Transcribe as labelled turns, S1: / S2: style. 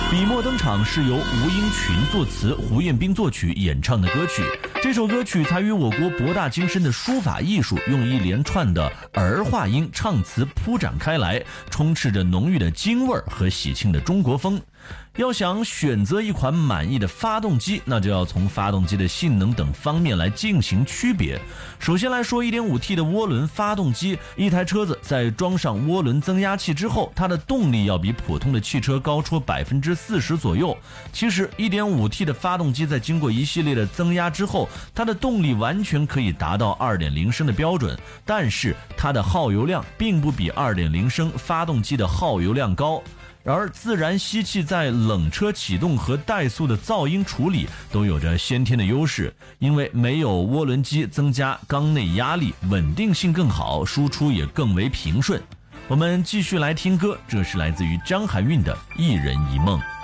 S1: 笔墨登场是由吴英群作词，胡彦斌作曲演唱的歌曲。这首歌取材于我国博大精深的书法艺术，用一连串的儿化音唱词铺展开来，充斥着浓郁的京味和喜庆的中国风。要想选择一款满意的发动机，那就要从发动机的性能等方面来进行区别。首先来说 1.5T 的涡轮发动机，一台车子在装上涡轮增压器之后，它的动力要比普通的汽车高出40%左右。其实 1.5T 的发动机在经过一系列的增压之后，它的动力完全可以达到2.0升的标准，但是它的耗油量并不比2.0升发动机的耗油量高。而自然吸气在冷车启动和怠速的噪音处理都有着先天的优势，因为没有涡轮机增加缸内压力，稳定性更好，输出也更为平顺。我们继续来听歌，这是来自于张含韵的《一人一梦》。